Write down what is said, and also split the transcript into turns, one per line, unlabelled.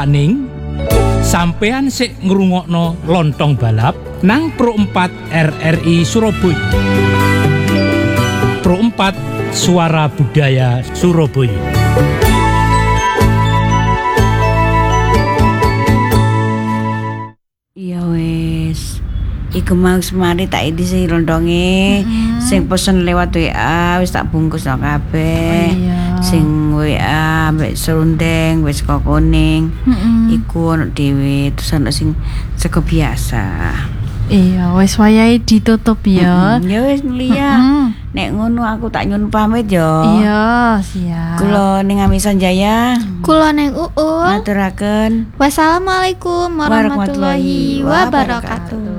Saning sampean sik ngrungokno Lontong Balap nang Pro 4 RRI Surabaya. Pro 4 Suara Budaya Surabaya.
Iya wis. Iku mau semari tak edisi lontonge. Sing pesen lewat WA wis tak bungkus no kabeh. Sing WA mbek serundeng wis kok kuning. Iku ono dhewe terus ono sing sego biasa.
Iya, wis wayahe ditutup ya.
Ya wis Lia. Nek ngono aku tak nyun pamit ya.
Iya, siap.
Kula ning Amisan Jaya.
Kula ning Uul.
Maturaken.
Wassalamualaikum warahmatullahi wabarakatuh.